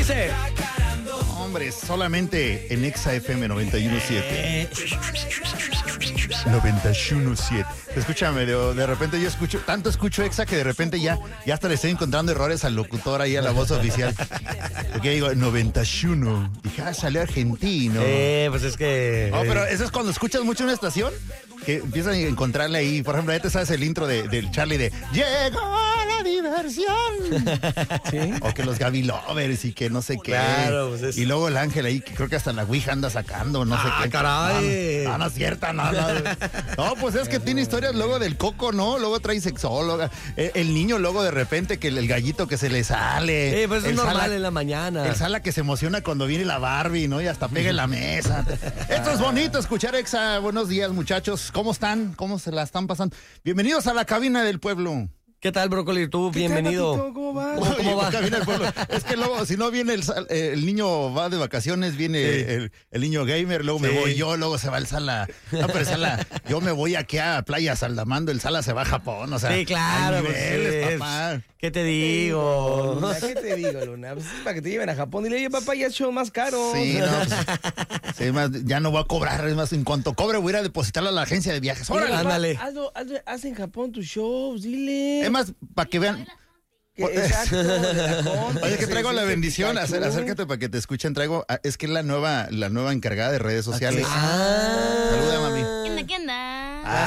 dice? Hombre, solamente en Exa FM 91.7. 91.7. Escúchame, de repente yo escucho Exa que de repente ya hasta le estoy encontrando errores al locutor ahí a la voz oficial. Porque digo 91. Dije, salió argentino. Pues es que... No, pero eso es cuando escuchas mucho una estación que empiezas a encontrarle ahí. Por ejemplo, ya te sabes el intro del Charlie de Llegó la diversión. ¿Sí? O que los Gaby Lovers y que no sé qué. Claro, pues es... Y luego el Ángel ahí, que creo que hasta la Ouija anda sacando, no sé qué. Caray. No es cierta, no. No, pues es que tiene historias luego del Coco, ¿no? Luego trae sexóloga. El niño luego de repente que el gallito que se le sale. Pues es normal en la mañana. El Sala que se emociona cuando viene la Barbie, ¿no? Y hasta pega en la mesa. Esto es bonito, escuchar Exa. Buenos días, muchachos. ¿Cómo están? ¿Cómo se la están pasando? Bienvenidos a la cabina del pueblo. ¿Qué tal, Brócoli? Tú, bienvenido. Tal, ¿cómo va? ¿Cómo va? Cabina del pueblo. Es que luego, si no viene el niño va de vacaciones, viene el niño gamer, luego me voy yo, luego se va el Sala. No, pero el Sala, yo me voy aquí a Playa Saldamando, el Sala se va a Japón, o sea. Sí, claro. Niveles, papá. ¿Qué te digo? Luna, ¿qué te digo, Luna? Pues es para que te lleven a Japón. Dile, oye, papá, ya es show más caro. Sí, no, pues, sí, más, ya no voy a cobrar, es más, en cuanto cobre voy a ir a depositarlo a la agencia de viajes. Oye, ¡Órale! papá, Ándale. haz en Japón tus shows, dile. Es más, para que vean. Exacto, de la Conte, Oye, que traigo la sí, bendición, Pikachu. acércate para que te escuchen, es que es la nueva encargada de redes sociales. Ah. Saluda, mami. ¿Qué onda?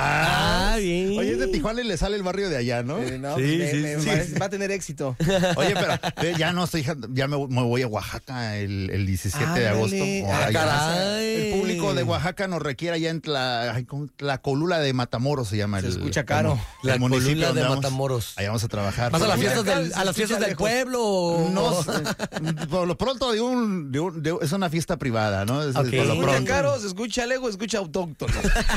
Bien. Oye, es de Tijuana y le sale el barrio de allá, ¿no? No, Sí, pues sí, me sí. parece- va a tener éxito. Oye, pero ya no estoy, ya me voy a Oaxaca el 17 de Ándale. agosto. Ah, caray. El público de Oaxaca nos requiere allá en la colula de Matamoros se llama. Se escucha caro. La el municipio colula donde de vamos. Matamoros. Allá vamos a trabajar. ¿Vas a las Mira, fiestas acá del, se a las fiestas escucha del lejos. pueblo? O... No, por lo pronto es una fiesta privada, ¿no? Ok. Por lo Se escucha pronto. caro, se escucha lejos, se escucha autóctono.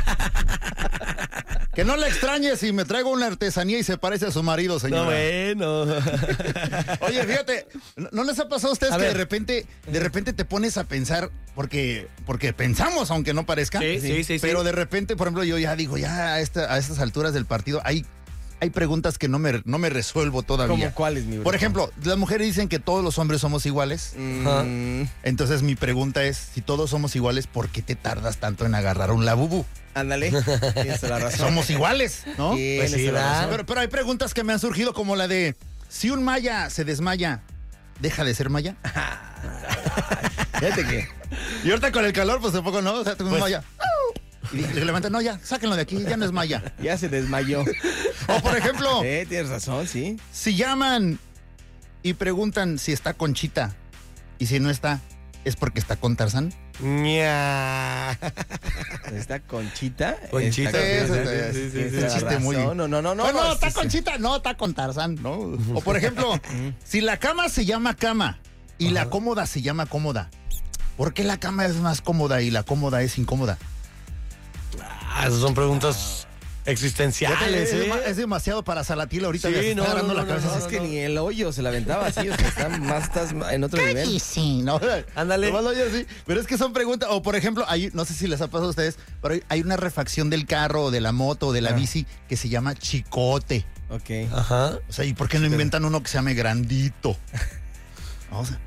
Que no la extrañe si me traigo una artesanía y se parece a su marido, No, señora. bueno. Oye, fíjate, ¿no les ha pasado a ustedes A que ver. de repente te pones a pensar, porque pensamos, aunque no parezca? Sí. Pero de repente, por ejemplo, yo ya digo, a estas alturas del partido, hay preguntas que no me resuelvo todavía. ¿Cómo cuáles, mi bro? Por ejemplo, las mujeres dicen que todos los hombres somos iguales. Entonces mi pregunta es, si todos somos iguales, ¿por qué te tardas tanto en agarrar un labubu? Ándale, tienes la razón. Somos iguales, ¿no? Tienes Pues sí, la ¿verdad? razón. Pero hay preguntas que me han surgido como la de, si un maya se desmaya, ¿deja de ser maya? Fíjate que Y ahorita con el calor, pues tampoco, ¿no? O sea, tengo un Pues- maya. Y se levantan, no, ya, sáquenlo de aquí, ya no es maya. ya se desmayó. O por ejemplo, Tienes razón, sí. si llaman y preguntan si está Conchita y si no está, ¿es porque está con Tarzán? Ña. ¿Está Conchita? Conchita, Está- sí, tienes ese la chiste razón. muy- No. Bueno, está sí, Conchita, no, está con Tarzán, ¿no? O por ejemplo, si la cama se llama cama y la cómoda se llama cómoda, ¿por qué la cama es más cómoda y la cómoda es incómoda? Esas son preguntas existenciales, Es demasiado para Salatiel ahorita. Sí, me está no, agarrando no, la no, cabeza. no, Es que ni el hoyo se la aventaba así, o sea, estás en otro nivel. Sí, ¿no? Ándale. Nomás lo oye así. Pero es que son preguntas. O por ejemplo, no sé si les ha pasado a ustedes, pero hay una refacción del carro o de la moto o de la bici que se llama chicote. Ok. Ajá. O sea, ¿y por qué no inventan uno que se llame grandito? O sea.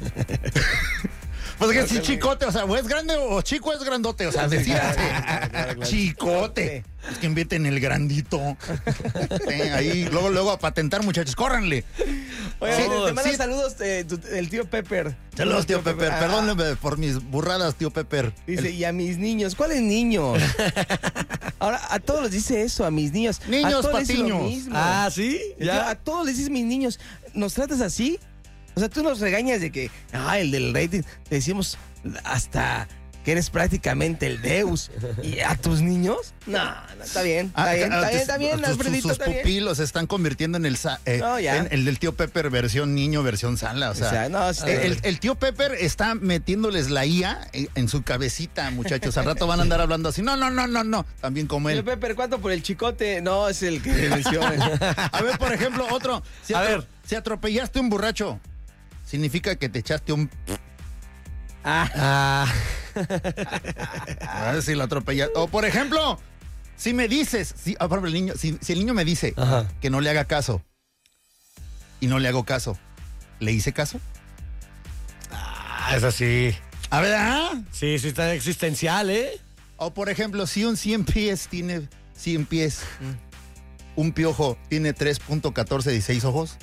Pues que si chicote, o sea, o es grande o chico es grandote, o sea, decían claro. chicote. Es que inventen el grandito. Sí, ahí, luego a patentar, muchachos, córranle. Oye, Sí, te manda sí. saludos el tío Pepper. Saludos, tío Pepper. Ah, Perdóneme por mis burradas, tío Pepper. Dice, y a mis niños. ¿Cuáles niños? Ahora, a todos les dice eso, a mis niños. Niños a todos les dice lo patiños. mismo. Ah, ¿sí? A todos les dices mis niños. ¿Nos tratas así? O sea, tú nos regañas de que, el del rating, te decimos hasta que eres prácticamente el Deus. ¿Y a tus niños? No, está bien, está bien, Alfredito, Sus está bien. pupilos se están convirtiendo en No, ya. en el del tío Pepper versión niño, versión Sala. O sea, no, sí, el tío Pepper está metiéndoles la IA en su cabecita, muchachos. Al rato van a andar hablando así. No. También como Tío él. Pepper, ¿cuánto por el chicote? No, es el que menciona. A ver, por ejemplo, otro. Si atropellaste un borracho, significa que te echaste un... Ah. A ver si lo atropellaste. O por ejemplo, si me dices, por ejemplo, el niño, si el niño me dice Ajá. que no le haga caso y no le hago caso, ¿le hice caso? Es así. A ver, Sí, sí está existencial, ¿eh? O por ejemplo, si un 100 pies tiene 100 pies, un piojo tiene 3.1416 ojos.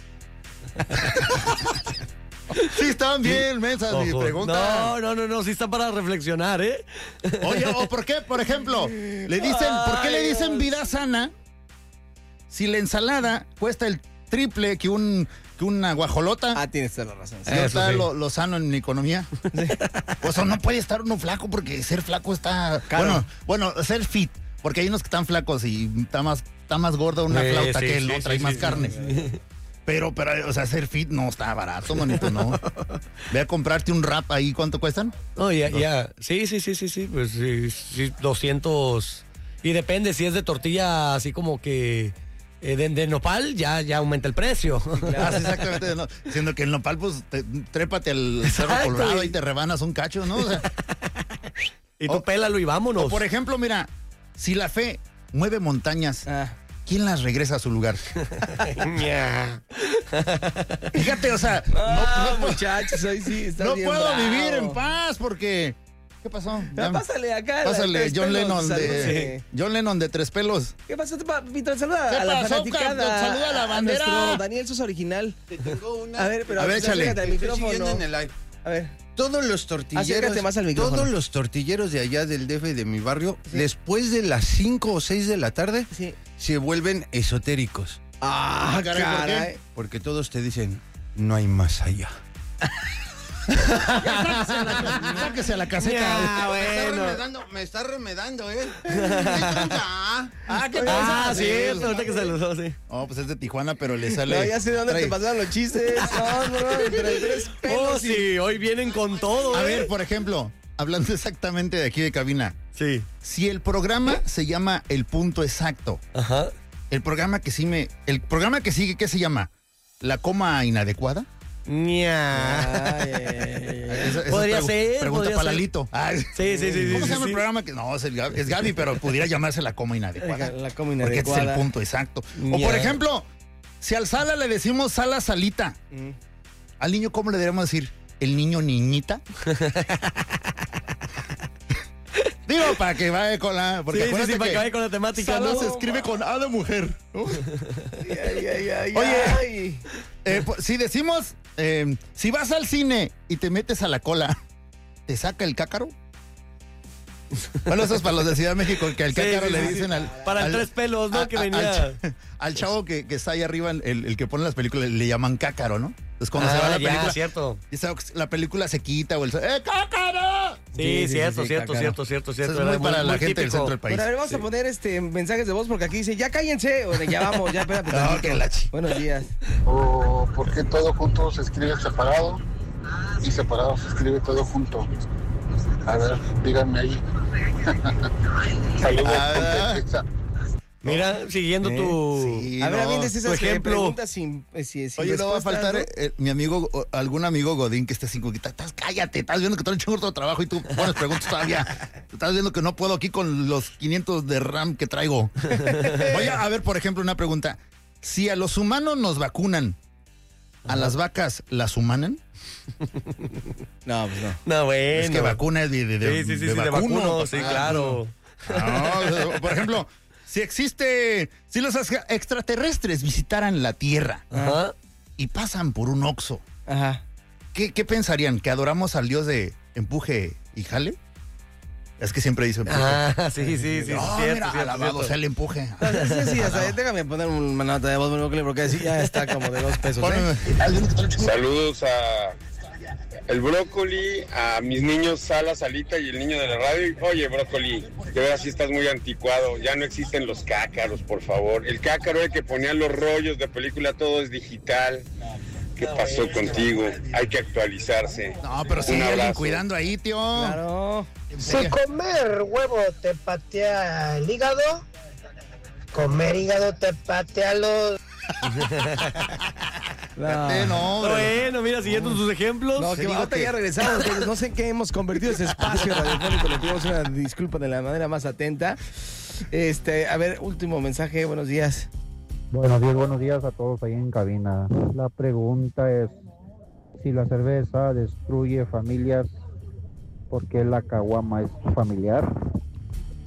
Sí, están bien, mensas, mi Ojo. pregunta. No, sí está para reflexionar, ¿eh? Oye, ¿o por qué? Por ejemplo, le dicen, ¿por qué le dicen vida sana si la ensalada cuesta el triple que una guajolota? Ah, tienes toda la razón. Sí. ¿No Eso está sí. lo sano en mi economía? Pues no puede estar uno flaco porque ser flaco está... Claro. Bueno, ser fit, porque hay unos que están flacos y está más gorda una Sí, flauta sí, que el sí, otro, sí, hay más sí, carne. sí. Pero, o sea, ser fit no está barato, manito, no. Ve a comprarte un wrap ahí, ¿cuánto cuestan? No, ya. Sí. Pues sí, 200. Y depende, si es de tortilla así como que de nopal, ya aumenta el precio. Ah, sí, exactamente. No. Siendo que el nopal, pues, trépate al Cerro Exacto, Colorado y- y te rebanas un cacho, ¿no? O sea, Y tú pélalo y vámonos. o por ejemplo, mira, si la fe mueve montañas, Ah. ¿quién las regresa a su lugar? Ña. Fíjate, o sea, No, muchachos, hoy sí está no bien puedo bravo. vivir en paz porque... ¿Qué pasó? Ya, pásale acá. Pásale, Tres John pelos, Lennon de... saludos. John Lennon de Tres Pelos. ¿Qué pasó, papito? Saluda ¿Qué a la pasó, fanaticada. saluda a la bandera. nuestro Daniel Sosa original. Te tengo una. A ver, pero A ver, échale. acércate al Estoy siguiendo micrófono. en el live. A ver. Todos los tortilleros. Acércate más al micrófono. Todos los tortilleros de allá del DF y de mi barrio, después de las 5 o 6 de la tarde, Sí. se vuelven esotéricos. Ah, caray, ¿por qué? caray. Porque todos te dicen, no hay más allá. Sáquese a la caseta. Ya, bueno. Me está remedando, ¿eh? Ah, ¿qué Ah, pasa? sí, ahorita que saludó, sí. Oh, pues es de Tijuana, pero le sale... No, ya sé de dónde trae- te pasaron los chistes. No, entre tres pelos. Oh, sí, hoy vienen con todo, A ¿eh? ver, por ejemplo, hablando exactamente de aquí de cabina, Sí. si el programa se llama El Punto Exacto, Ajá. el programa que sigue, ¿qué se llama? ¿La coma inadecuada? Ña. Esa Podría es ser, Pregunta podría para ser. Lalito. Ay, Sí. ¿Cómo se llama sí. el programa? No, es Gaby, pero pudiera llamarse La Coma Inadecuada. La coma Porque este es el inadecuada. punto exacto. O Ya. por ejemplo, si al Sala le decimos Sala Salita, Mm. al niño, ¿cómo le deberíamos decir? ¿El niño niñita? Digo, para que vaya con la... Porque Sí, acuérdate para que vaya con la temática, Sala ¿no? se escribe con A de mujer, ¿no? Ay. Oye. Si decimos, si vas al cine y te metes a la cola, ¿te saca el cácaro? Bueno, eso es para los de Ciudad de México, que al Sí, cácaro sí, le sí, dicen sí. al... Para el al- tres pelos, ¿no? Que venía. Al chavo que está ahí arriba, el que pone las películas, le llaman cácaro, ¿no? Entonces cuando se va la ya, película, cierto. y la película se quita o el... ¡Cácaro! Sí, sí, cierto, sí, cierto. claro. Eso es muy para la gente del centro del país. Bueno, a ver, vamos a poner mensajes de voz porque aquí dice, ya cállense. O de, ya vamos, ya espérate. No, tantito. que la chi- Buenos días. O por qué todo junto se escribe separado y separado se escribe todo junto. A ver, díganme ahí. Saludos, Ah. Ponte Exa. Mira, siguiendo tu... Sí, A ver, no. avientes tu esas ejemplo. preguntas sin Oye, no va a respuestas, faltar ¿no? mi amigo, algún amigo Godín que esté sin coquita. Cállate, estás viendo que te han hecho otro trabajo y tú pones preguntas todavía. Estás viendo que no puedo aquí con los 500 de RAM que traigo. Oye, a ver, por ejemplo, una pregunta. Si a los humanos nos vacunan, ¿a las vacas las humanan? No, pues no. No, bueno. Es que vacuna es de Sí, de de vacuno, vacuno, sí, papá. claro. No, por ejemplo, si los extraterrestres visitaran la Tierra Ajá. y pasan por un Oxxo, Ajá. ¿qué pensarían? ¿Que adoramos al dios de empuje y jale? Es que siempre dice empuje. Ah, sí, No, cierto, mira, cierto, alabado cierto. sea el empuje. Sí, hasta déjame poner una nota de voz porque así ya está como de 2 pesos. ¿eh? Ponme- Saludos a el brócoli, a mis niños Sala, Salita y el niño de la radio. Oye, brócoli, de verdad sí estás muy anticuado. Ya no existen los cácaros, por favor. El cácaro el que ponía los rollos de película, todo es digital. ¿Qué pasó contigo? Hay que actualizarse. No, pero sí, Un alguien abrazo. cuidando ahí, tío. Claro. Si comer huevo te patea el hígado, comer hígado te patea los... Fíjate, no, Bueno, mira, siguiendo sus ejemplos. No, Te que digo ahorita que- ya regresamos. Que no sé en qué hemos convertido ese espacio radiofónico. Le pedimos una disculpa de la manera más atenta. A ver, último mensaje. Buenos días. Buenos días a todos ahí en cabina. La pregunta es, si la cerveza destruye familias, ¿por qué la caguama es familiar?